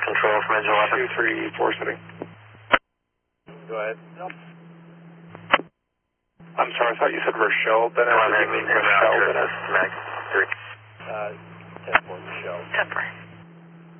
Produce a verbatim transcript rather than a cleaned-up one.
control from engine eleven. two three four setting. Go ahead. Yep. I'm sorry, I thought you said Rochelle Bennett. eleven, You mean Rochelle Rochelle Bennett? Bennett.